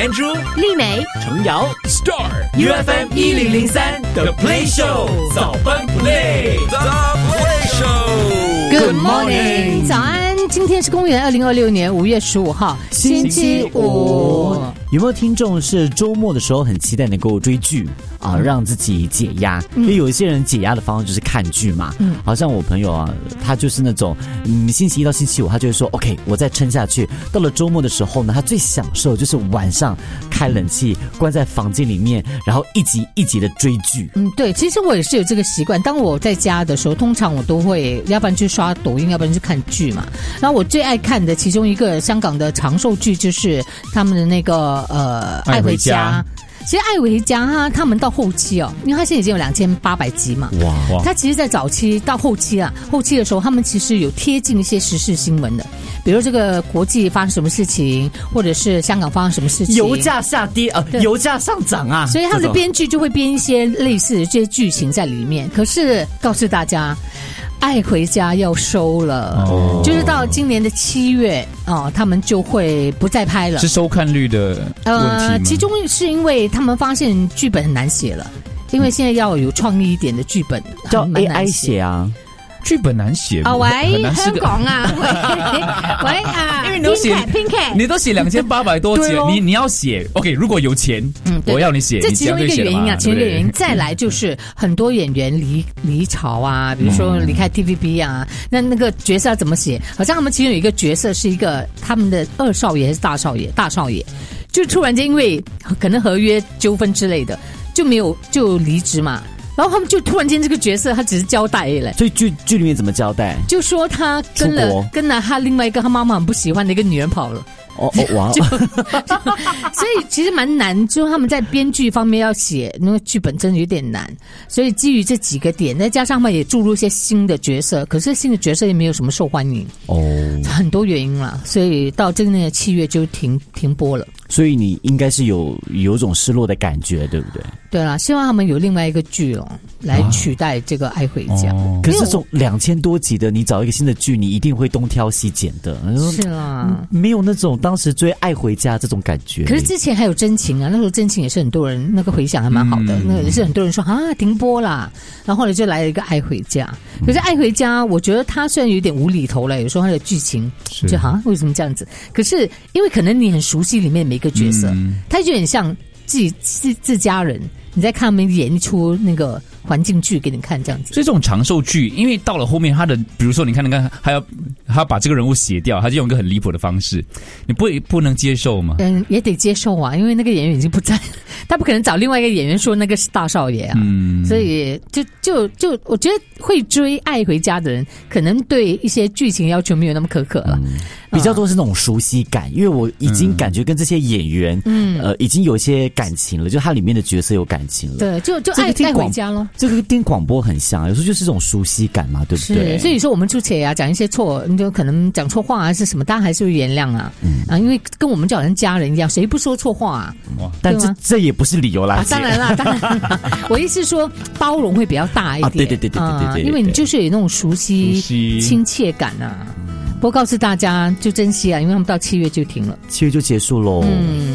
Andrew、 丽美、 程瑶、Star UFM 1003 The Play Show 早班 Play。The Play Show。Good morning， 早安。今天是公元2026年5月15号，星期五。 有没有听众是周末的时候很期待能够追剧啊，让自己解压？因为有一些人解压的方式就是看剧嘛。好像我朋友啊，他就是那种星期一到星期五，他就会说 OK， 我再撑下去。到了周末的时候呢，他最享受就是晚上开冷气，关在房间里面，然后一集一集的追剧。 对，其实我也是有这个习惯。当我在家的时候，通常我都会，要不然就刷抖音，要不然就看剧嘛。然后我最爱看的其中一个香港的长寿剧就是他们的那个爱回家。其实爱回家他们到后期哦，因为他现在已经有2800集嘛。哇！他其实在早期到后期的时候，他们其实有贴近一些时事新闻的，比如这个国际发生什么事情，或者是香港发生什么事情， 油价下跌油价上涨啊， 所以他们的编剧就会编一些类似的这些剧情在里面。可是告诉大家，爱回家要收了，就是到今年的7月他们就会不再拍了。 是收看率的问题吗？ 其中是因为他们发现剧本很难写了，因为现在要有创意一点的剧本， 叫 AI 写啊。 剧本难写喂，香港啊，喂啊， 因为你都写你都写2800多集了，你要写 OK， 如果有钱，我要你写， 这其中一个原因啊，其中一个原因。再来就是很多演员离巢啊，比如说离开 TVB 啊，那个角色要怎么写？好像他们其中有一个角色是一个他们的二少爷还是大少爷，就突然间因为可能合约纠纷之类的，就离职嘛。然后他们就突然间这个角色他只是交代了， 所以剧里面怎么交代？ 就说他跟了他另外一个他妈妈很不喜欢的一个女人跑了。 哇！ 所以其实蛮难，就他们在编剧方面要写那个剧本真的有点难。所以基于这几个点，再加上他们也注入一些新的角色，可是新的角色也没有什么受欢迎很多原因啦。所以到这个7月就停播了。 所以你应该是有种失落的感觉，对不对？ 对啦，希望他们有另外一个剧来取代这个爱回家。 可是这种2000多集的，你找一个新的剧，你一定会东挑西拣的。 是啦， 没有那种当时追爱回家这种感觉。 可是之前还有真情啊，那时候真情也是很多人那个回响还蛮好的，那也是很多人说停播啦，然后后来就来了一个爱回家。可是爱回家，我觉得他虽然有点无厘头了，有时候他的剧情就为什么这样子？可是因为可能你很熟悉里面每一个角色，他就很像自家人，你在看他们演一出那个环境剧给你看这样子。 所以这种长寿剧，因为到了后面他的，比如说你看他要把这个人物写掉，他就用一个很离谱的方式，你不能接受吗？ 也得接受啊，因为那个演员已经不在，他不可能找另外一个演员说那个是大少爷啊。所以就我觉得会追爱回家的人，可能对一些剧情要求没有那么苛刻了。 比较多是那种熟悉感，因为我已经感觉跟这些演员已经有一些感情了，就他里面的角色有感情了。 对，就爱回家咯。 这个跟广播很像，有时候就是这种熟悉感嘛，对不对？ 是，所以说我们出去讲一些错，你就可能讲错话是什么，大家还是会原谅啊。因为跟我们就好像家人一样，谁不说错话啊？ 但这也不是理由啦。 当然啦，我意思是说包容会比较大一点。 对， 因为你就是有那种熟悉亲切感啊。不过告诉大家就珍惜啊，因为他们到7月就停了，7 月就结束喽。